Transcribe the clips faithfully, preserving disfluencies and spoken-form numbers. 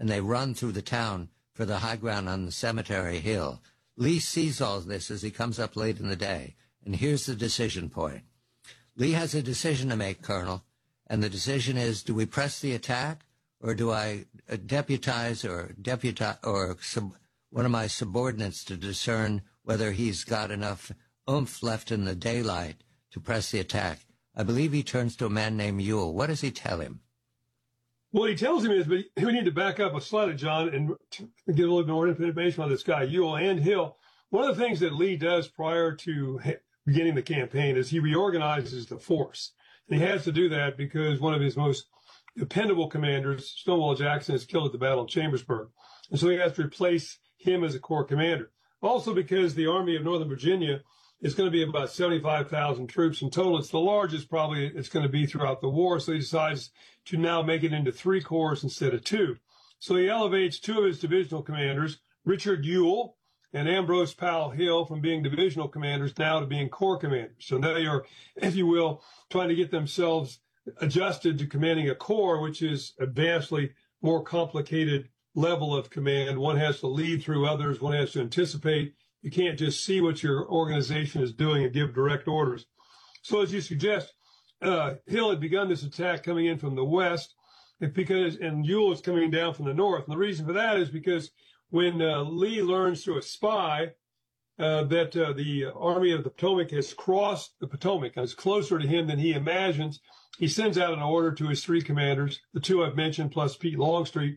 and they run through the town for the high ground on the Cemetery Hill. Lee sees all this as he comes up late in the day, and here's the decision point. Lee has a decision to make, Colonel, and the decision is, do we press the attack, or do I uh, deputize or deputize or sub, one of my subordinates to discern whether he's got enough oomph left in the daylight to press the attack? I believe he turns to a man named Ewell. What does he tell him? What he tells him is, but we need to back up a slide, John, and give a little bit more information on this guy, Ewell and Hill. One of the things that Lee does prior to beginning the campaign is he reorganizes the force. And he has to do that because one of his most dependable commanders, Stonewall Jackson, is killed at the Battle of Chambersburg. And so he has to replace him as a corps commander. Also because the Army of Northern Virginia is going to be about seventy-five thousand troops in total. It's the largest probably it's going to be throughout the war. So he decides to now make it into three corps instead of two. So he elevates two of his divisional commanders, Richard Ewell and Ambrose Powell Hill, from being divisional commanders now to being corps commanders. So they are, if you will, trying to get themselves adjusted to commanding a corps, which is a vastly more complicated level of command. One has to lead through others. One has to anticipate. You can't just see what your organization is doing and give direct orders. So as you suggest, uh, Hill had begun this attack coming in from the west, because and Ewell is coming down from the north. And the reason for that is because when uh, Lee learns through a spy uh, that uh, the Army of the Potomac has crossed the Potomac and is closer to him than he imagines, he sends out an order to his three commanders, the two I've mentioned plus Pete Longstreet,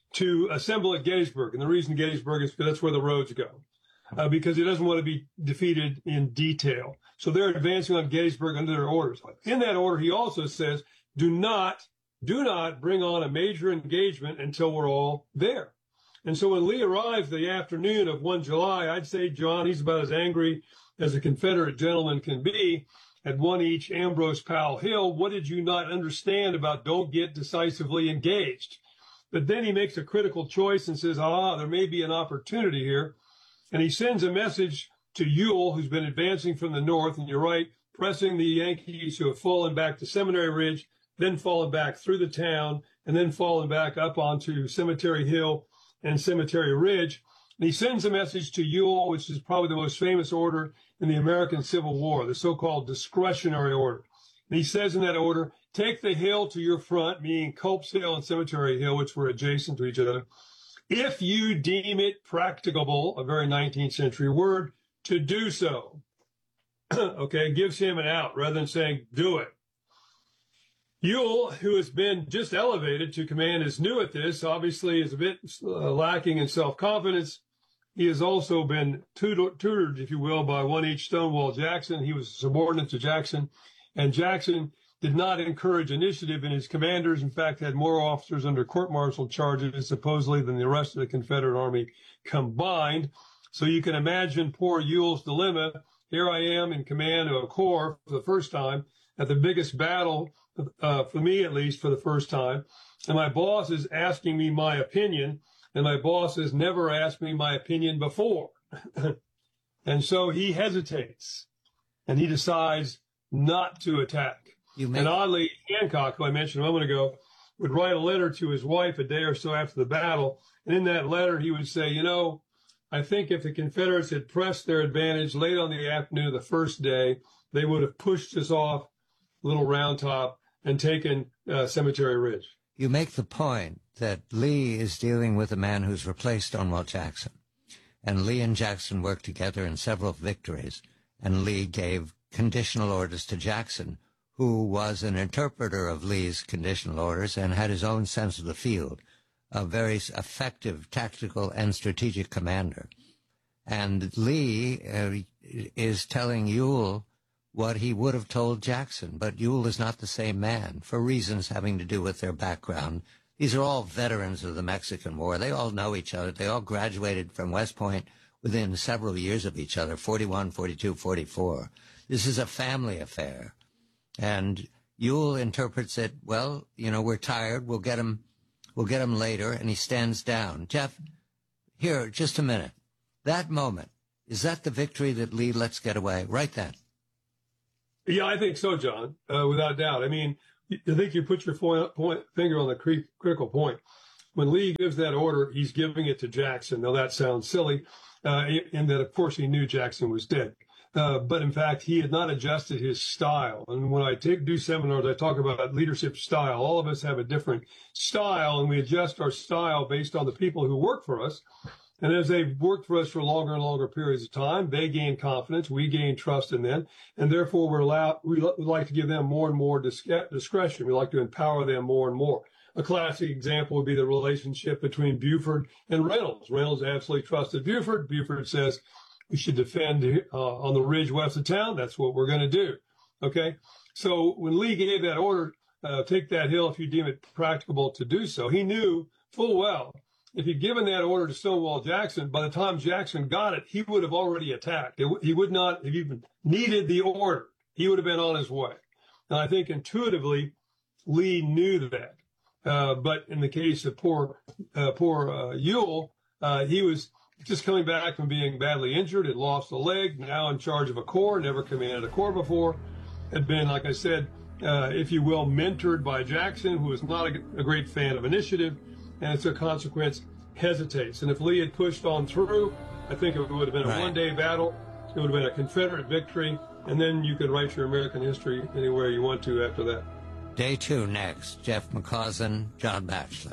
to assemble at Gettysburg. And the reason Gettysburg is because that's where the roads go. Uh, because he doesn't want to be defeated in detail. So they're advancing on Gettysburg under their orders. In that order, he also says, do not, do not bring on a major engagement until we're all there. And so when Lee arrives the afternoon of the first of July, I'd say, John, he's about as angry as a Confederate gentleman can be at one each Ambrose Powell Hill. What did you not understand about don't get decisively engaged? But then he makes a critical choice and says, ah, there may be an opportunity here. And he sends a message to Ewell, who's been advancing from the north, and you're right, pressing the Yankees who have fallen back to Seminary Ridge, then fallen back through the town, and then fallen back up onto Cemetery Hill and Cemetery Ridge. And he sends a message to Ewell, which is probably the most famous order in the American Civil War, the so-called discretionary order. And he says in that order, take the hill to your front, meaning Culp's Hill and Cemetery Hill, which were adjacent to each other, if you deem it practicable, a very nineteenth century word, to do so. Okay, gives him an out rather than saying, do it. Ewell, who has been just elevated to command, is new at this, obviously is a bit uh, lacking in self-confidence. He has also been tutored, tutored, if you will, by one H. Stonewall Jackson. He was subordinate to Jackson, and Jackson did not encourage initiative in his commanders. In fact, had more officers under court-martial charges, supposedly, than the rest of the Confederate Army combined. So you can imagine poor Ewell's dilemma. Here I am in command of a corps for the first time, at the biggest battle, uh, for me at least, for the first time. And my boss is asking me my opinion, and my boss has never asked me my opinion before. And so he hesitates, and he decides not to attack. You and oddly, Hancock, who I mentioned a moment ago, would write a letter to his wife a day or so after the battle. And in that letter, he would say, you know, I think if the Confederates had pressed their advantage late on the afternoon of the first day, they would have pushed us off Little Round Top and taken uh, Cemetery Ridge. You make the point that Lee is dealing with a man who's replaced Stonewall Jackson. And Lee and Jackson worked together in several victories. And Lee gave conditional orders to Jackson, who was an interpreter of Lee's conditional orders and had his own sense of the field, a very effective tactical and strategic commander. And Lee uh, is telling Ewell what he would have told Jackson, but Ewell is not the same man for reasons having to do with their background. These are all veterans of the Mexican War. They all know each other. They all graduated from West Point within several years of each other, forty-one, forty-two, forty-four. This is a family affair. And Ewell interprets it, well, you know, we're tired. We'll get him, we'll get him later. And he stands down. Jeff, here, just a minute. That moment, is that the victory that Lee lets get away? Right then. Yeah, I think so, John, uh, without doubt. I mean, I think you put your point, point, finger on the cre- critical point. when Lee gives that order, he's giving it to Jackson. Now, that sounds silly, uh, in that, of course, he knew Jackson was dead. Uh, but, in fact, he had not adjusted his style. And when I take do seminars, I talk about leadership style. All of us have a different style, and we adjust our style based on the people who work for us. And as they've worked for us for longer and longer periods of time, they gain confidence, we gain trust in them, and therefore we're allowed, we like to give them more and more discretion. We like to empower them more and more. A classic example would be the relationship between Buford and Reynolds. Reynolds absolutely trusted Buford. Buford says, we should defend uh, on the ridge west of town. That's what we're going to do. Okay? So when Lee gave that order, uh, take that hill if you deem it practicable to do so, he knew full well if he'd given that order to Stonewall Jackson, by the time Jackson got it, he would have already attacked. It, he would not have even needed the order. He would have been on his way. And I think intuitively, Lee knew that. Uh, but in the case of poor, uh, poor uh, Ewell, uh, he was just coming back from being badly injured, had lost a leg, now in charge of a corps, never commanded a corps before, had been, like I said, uh, if you will, mentored by Jackson, who was not a, a great fan of initiative, and as a consequence, hesitates. And if Lee had pushed on through, I think it would have been a Right. one-day battle. It would have been a Confederate victory, and then you could write your American history anywhere you want to after that. Day two next. Jeff McCausland, John Batchelor.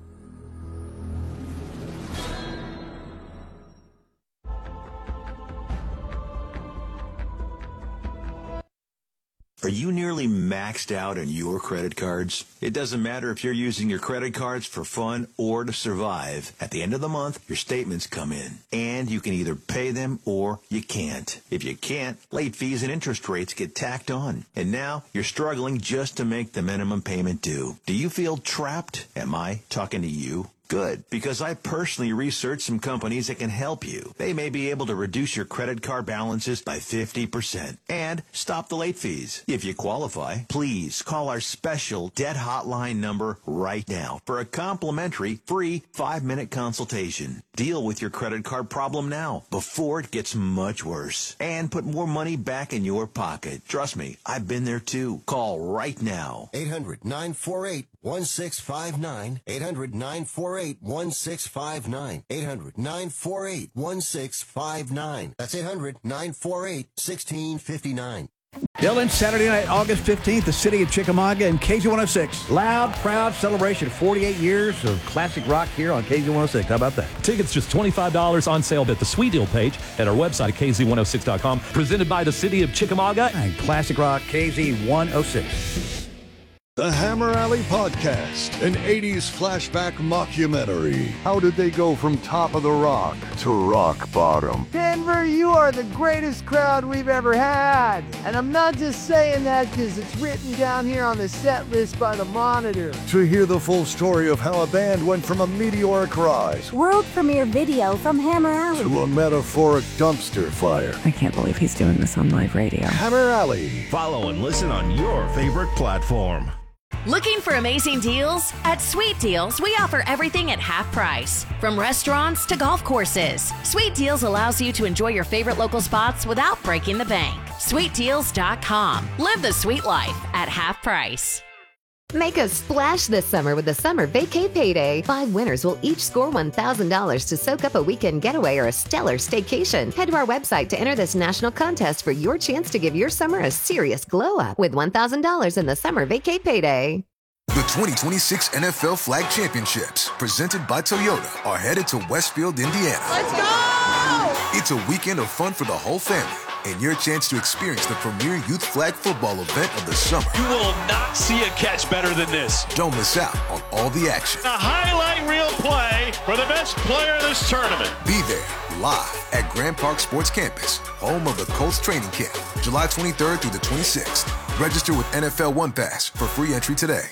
Are you nearly maxed out on your credit cards? It doesn't matter if you're using your credit cards for fun or to survive. At the end of the month, your statements come in, and you can either pay them or you can't. If you can't, late fees and interest rates get tacked on. And now you're struggling just to make the minimum payment due. Do you feel trapped? Am I talking to you? Good, because I personally researched some companies that can help you. They may be able to reduce your credit card balances by fifty percent and stop the late fees. If you qualify, please call our special debt hotline number right now for a complimentary free five-minute consultation. Deal with your credit card problem now before it gets much worse and put more money back in your pocket. Trust me, I've been there too. Call right now. eight hundred nine four eight one six five nine. eight hundred nine four eight one six five nine. eight hundred nine four eight one six five nine. That's eight hundred nine four eight one six five nine. Dylan, Saturday night, August fifteenth, the city of Chickamauga and K Z one oh six. Loud, proud celebration. forty-eight years of classic rock here on K Z one oh six. How about that? Tickets just twenty-five dollars on sale at the Sweet Deal page at our website at K Z one oh six dot com. Presented by the city of Chickamauga And classic rock, K Z one oh six. The Hammer Alley Podcast, an eighties flashback mockumentary. How did they go from top of the rock to rock bottom? Denver, you are the greatest crowd we've ever had. And I'm not just saying that because it's written down here on the set list by the Monitor. To hear the full story of how a band went from a meteoric rise World premiere video from Hammer Alley. to a metaphoric dumpster fire. I can't believe he's doing this on live radio. Hammer Alley. Follow and listen on your favorite platform. Looking for amazing deals? At Sweet Deals, we offer everything at half price. From restaurants to golf courses, Sweet Deals allows you to enjoy your favorite local spots without breaking the bank. sweet deals dot com. Live the sweet life at half price. Make a splash this summer with the Summer Vacay Payday. Five winners will each score one thousand dollars to soak up a weekend getaway or a stellar staycation. Head to our website to enter this national contest for your chance to give your summer a serious glow up with one thousand dollars in the Summer Vacay Payday. The twenty twenty-six N F L Flag Championships, presented by Toyota, are headed to Westfield, Indiana. Let's go! It's a weekend of fun for the whole family and your chance to experience the premier youth flag football event of the summer. You will not see a catch better than this. Don't miss out on all the action. A highlight reel play for the best player in this tournament. Be there live at Grand Park Sports Campus, home of the Colts training camp, July twenty-third through the twenty-sixth. Register with N F L One Pass for free entry today.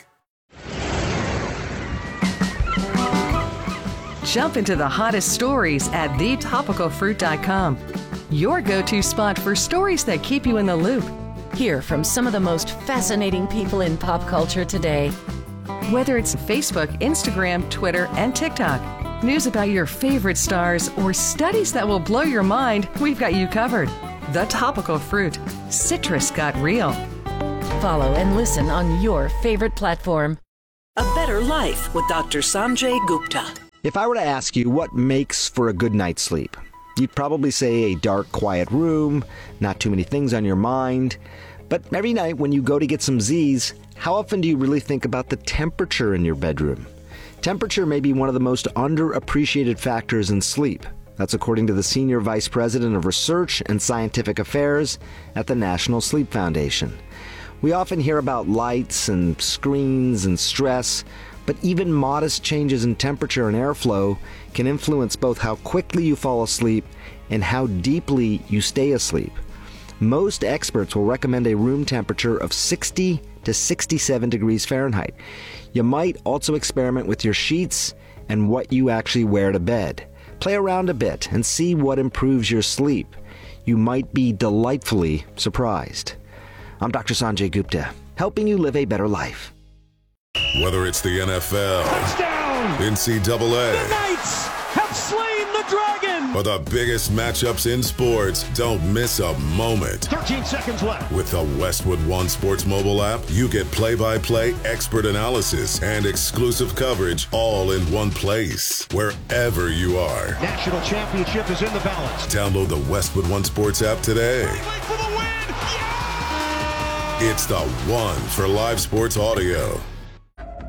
Jump into the hottest stories at the topical fruit dot com. Your go-to spot for stories that keep you in the loop. Hear from some of the most fascinating people in pop culture today. Whether it's Facebook, Instagram, Twitter, and TikTok, news about your favorite stars, or studies that will blow your mind, we've got you covered. The Topical Fruit. Citrus got real. Follow and listen on your favorite platform. A better life with Doctor Sanjay Gupta. If I were to ask you what makes for a good night's sleep, you'd probably say a dark, quiet room, not too many things on your mind. But every night when you go to get some Z's, how often do you really think about the temperature in your bedroom? Temperature may be one of the most underappreciated factors in sleep. That's according to the Senior Vice President of Research and Scientific Affairs at the National Sleep Foundation. We often hear about lights and screens and stress, but even modest changes in temperature and airflow can influence both how quickly you fall asleep and how deeply you stay asleep. Most experts will recommend a room temperature of sixty to sixty-seven degrees Fahrenheit. You might also experiment with your sheets and what you actually wear to bed. Play around a bit and see what improves your sleep. You might be delightfully surprised. I'm Doctor Sanjay Gupta, helping you live a better life. Whether it's the N F L, touchdown, N C double A, the Knights have slain the dragon, or the biggest matchups in sports, don't miss a moment. thirteen seconds left. With the Westwood One Sports mobile app, you get play-by-play expert analysis and exclusive coverage all in one place, wherever you are. National championship is in the balance. Download the Westwood One Sports app today. For the win. Yeah! It's the one for live sports audio.